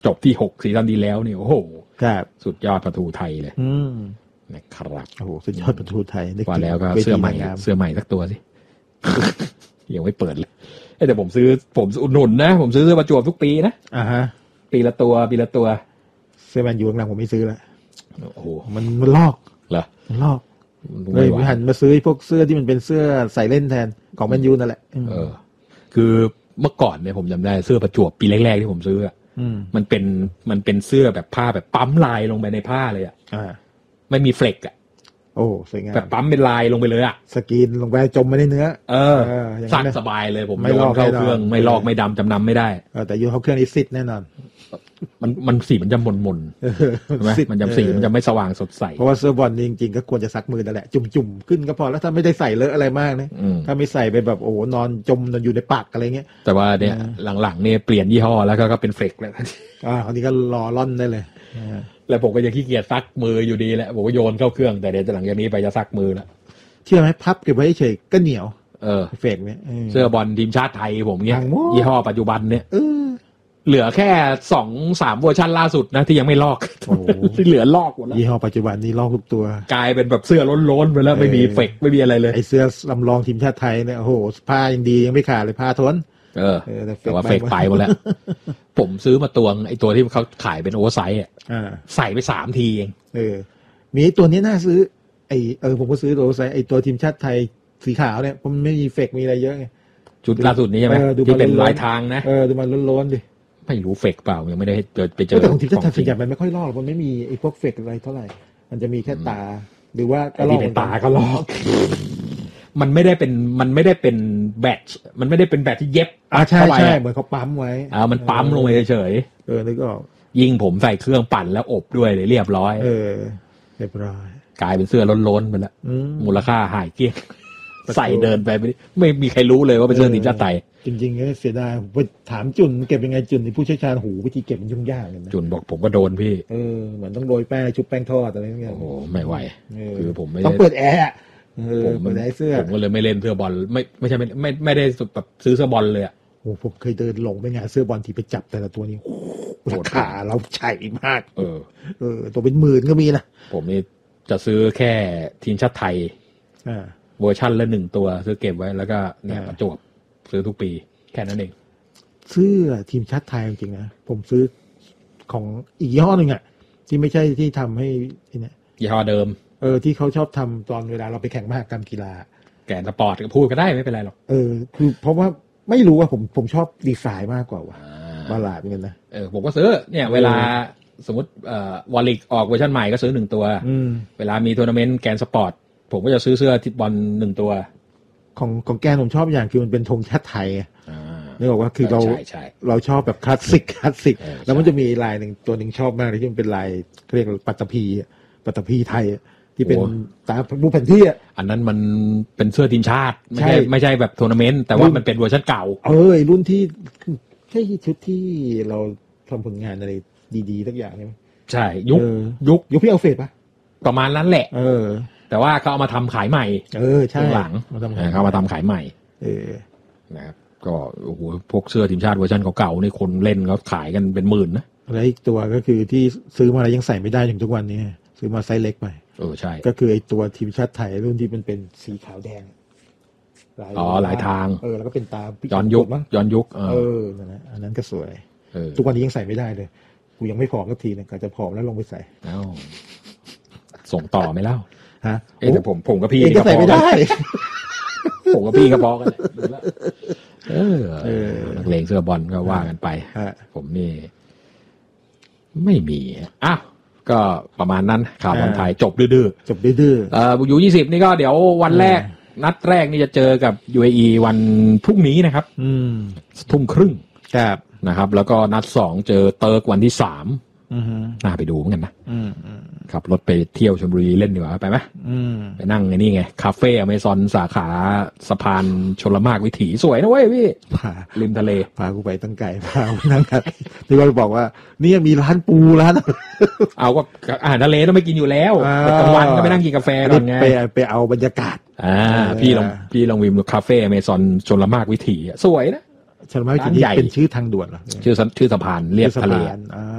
จบที่6ซีซั่นที่แล้วนี่โอ้โหครับสุดยอดประตูไทยเลยนะครับโอ้โหสุดยอดประตูไทยว่าแล้วก็เสื้อใหม่สักตัวสิ ยังไม่เปิดเลยแต่ผมอุดหนุนนะผมซื้อเสื้อประจวบทุกปีนะปีละตัวเสื้อแมนยูหลังผมไม่ซื้อแล้วโอ้โหมันลอกเหรอมันลอกเลยหันมาซื้อพวกเสื้อที่มันเป็นเสื้อใส่เล่นแทนของแมนยูนั่นแหละคือเมื่อก่อนเนี่ยผมจำได้เสื้อประจวบปีแรกๆที่ผมซื้อมันเป็นเสื้อแบบผ้าแบบปั๊มลายลงไปในผ้าเลยไม่มีเฟลกโอ้สวยงามแบบปั๊มเป็นลายลงไปเลยสกรีนลงไปจมไม่ได้เนื้อซักสบายเลยผมโยนเข้าเครื่องไม่ลอกไม่ดำจำนำไม่ได้แต่โยนเข้าเครื่องนี่ซิดแน่นอนมันสีมันจะหม่นใช่ไหมมันจะสีมันจะไม่สว่างสดใสเพราะว่าเสื้อบอลจริงๆก็ควรจะซักมือนั่นแหละจุ่มๆขึ้นก็พอแล้วถ้าไม่ได้ใส่เลอะอะไรมากนะถ้าไม่ใส่ไปแบบโอ้โหนอนจมนอนอยู่ในปากอะไรเงี้ยแต่ว่าเนี่ยหลังๆเนี่ยเปลี่ยนยี่ห้อแล้วก็เป็นเฟกแล้วคราวนี้ก็รอร่อนได้เลยแล้วผมก็ยังขี้เกียจซักมืออยู่ดีแหละผมก็โยนเข้าเครื่องแต่เดี๋ยวหลังจากนี้ไปจะซักมือแล้วเชื่อไหมพับเก็บไว้เฉยก็เหนียวเฟกเนี่ยเสื้อบอลทีมชาติไทยผมเนี้ยยี่ห้อปัจจุบันเนี่ยเหลือแค่ 2-3 เวอร์ชันล่าสุดนะที่ยังไม่ลอกที่เหลือลอกหมดแล้วยี่ห้อปัจจุบันนี้ลอกทุกตัวกลายเป็นแบบเสื้อล้นๆไปแล้วไม่มีเฟกไม่มีอะไรเลยไอเสื้อลำลองทีมชาติไทยเนี่ยโอ้โหผ้ายังดียังไม่ขาดเลยผ้าทนแต่ว่าเฟกไปหมดแล้วผมซื้อมาตัวไอตัวที่เขาขายเป็นโอเวอร์ไซส์ใส่ไป3 ทีเองมีตัวนี้น่าซื้อผมก็ซื้อตัวโอเวอร์ไซส์ไอตัวทีมชาติไทยสีขาวเนี่ยผมไม่มีเฟกมีอะไรเยอะไงชุดล่าสุดนี้ใช่ไหมที่เป็นลายทางนะดูมันล้นๆดิไม่รู้เฟกเปล่ายังไม่ได้ไปเจอแต่ของทีมชาติไทยส่วนใหญ่มันไม่ค่อยลอกมันไม่มีไอพวกเฟกอะไรเท่าไหร่มันจะมีแค่ตาหรือว่าก็ลอกเป็นตาก็ลอกมันไม่ได้เป็นแบตมันไม่ได้เป็นแบตที่เย็บใช่เหมือนเขาปั๊มไว้มันปั๊มลงไปเฉยนึกออกยิ่งผมใส่เครื่องปั่นแล้วอบด้วยเลยเรียบร้อยเรียบร้อยกลายเป็นเสื้อล้นๆไปแล้วมูลค่าหายเกลี้ยงใส่เดินไปไม่มีใครรู้เลยว่าเป็นเสื้อทีมชาติไทยจริงๆเสียดายไปถามจุนเก็บยังไงจุนที่ผู้เชี่ยวชาญหูวิธีเก็บมันยุ่งยากเลยนะจุนบอกผมก็โดนพี่เหมือนต้องโรยแป้งชุบแป้งทอดอะไรอย่างเงี้ยโอ้โหไม่ไหวคือผมไม่ต้องเปิดแอร์ผมเปิดแอร์เสื้อผมก็เลยไม่เล่นเสื้อบอลไม่ใช่ไม่ได้แบบซื้อเสื้อบอลเลยโอ้ผมเคยเดินหลงไปงานเสื้อบอลที่ไปจับแต่ละตัวนี้ราคาเราใช่มากตัวเป็นหมื่นก็มีนะผมนี่จะซื้อแค่ทีมชาติไทยเวอร์ชันละ1 ตัวซื้อเก็บไว้แล้วก็เนี่ยประจวบซื้อทุกปีแค่นั้นเองเสื้อทีมชาติไทยจริงๆนะผมซื้อของอีกยี่ห้อหนึ่งที่ไม่ใช่ที่ทำให้เนี่ยยี่ห้อเดิมที่เขาชอบทำตอนเวลาเราไปแข่งมหกรรมกีฬาแกนสปอร์ตก็พูดก็ได้ไม่เป็นไรหรอกคือเพราะว่าไม่รู้ว่าผมชอบดีไซน์มากกว่าบาลาดเหมือนกันนะผมก็ซื้อเนี่ยเวลาสมมติวอลลิกออกเวอร์ชันใหม่ก็ซื้อ1 ตัวเวลามีทัวร์นาเมนต์แกนสปอร์ตผมก็จะซื้อเสื้อที่บอล1 ตัวของแกนผมชอบอย่างคือมันเป็นธงชาติไทยนึกออกว่าคือเราชอบแบบคลาสสิกแล้วมันจะมีลายหนึ่งตัวหนึ่งชอบมากที่มันเป็นลายเรียกปัตตภีไทยที่เป็นตารูปแผนที่อันนั้นมันเป็นเสื้อทีมชาติไม่ใช่แบบทัวร์นาเมนต์แต่ว่ามันเป็นเวอร์ชันเก่ารุ่นที่ใช่ชุดที่เราทำผลงานอะไรดีๆสักอย่างใช่ไหมใช่ยุคพี่อัลเฟรดปะประมาณนั้นแหละแต่ว่าเขาเอามาทำขายใหม่ใช่หลังเขามาทำขายใหม่นะครับก็โอ้โหพวกเสื้อทีมชาติเวอร์ชันเก่าๆนี่คนเล่นเขาขายกันเป็นหมื่นนะแล้วอีกตัวก็คือที่ซื้อมาแล้วยังใส่ไม่ได้ถึงทุกวันนี้ซื้อมาไซส์เล็กไปใช่ก็คือไอ้ตัวทีมชาติไทยรุ่นที่มันเป็นสีขาวแดงหลายทางแล้วก็เป็นตาย้อนยุคนั่นแหละอันนั้นก็สวยทุกวันนี้ยังใส่ไม่ได้เลยกูยังไม่ผอมสักทีนึงก็จะผอมแล้วลงไปใส่ส่งต่อไม่เล่าแต่ผมกับพี่ก็ใส่ไม่ได้ผมกับพี่ก็พอกันนักเลงเสื้อบอลก็ว่ากันไปผมนี่ไม่มีก็ประมาณนั้นข่าวบอลไทยจบดื้ออยู่20นี่ก็เดี๋ยววันแรกนัดแรกนี่จะเจอกับ UAE วันพรุ่งนี้นะครับ20:30นะครับแล้วก็นัด2เจอเติร์กวันที่3น่าไปดูเหมือนกันนะขับรถไปเที่ยวชลบุรีเล่นดีกว่าไปไหมไปนั่งไอ้นี่ไงคาเฟ่อเมซอนสาขาสะพานชลมารวิถีสวยนะเว้ยพี่ริมทะเลพากูไปตั้งไก่พานั่งกันที่ว่าบอกว่านี่มีร้านปูร้านเอาก็อาหารทะเลต้องไปกินอยู่แล้วกลางวันก็ไปนั่งกินกาแฟก่อนไงไปเอาบรรยากาศพี่ลองวิมคาเฟ่อเมซอนชลมารวิถีสวยนะชลมารวิถีเป็นชื่อทางด่วนเหรอชื่อสะพานเรียบทะเล